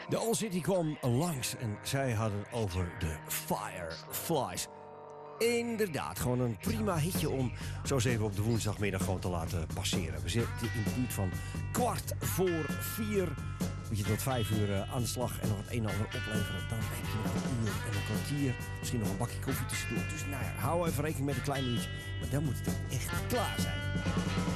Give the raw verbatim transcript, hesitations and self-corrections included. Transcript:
De Old City kwam langs en zij hadden over de Fireflies. Inderdaad, gewoon een prima hitje om zo eens even op de woensdagmiddag gewoon te laten passeren. We zitten in de buurt van kwart voor vier. Moet je tot vijf uur uh, aan de slag en nog het een en ander opleveren. Dan heb je nog een uur en een kwartier. Misschien nog een bakje koffie tussendoor. Dus nou ja, hou even rekening met een klein uurtje. Maar dan moet het echt klaar zijn.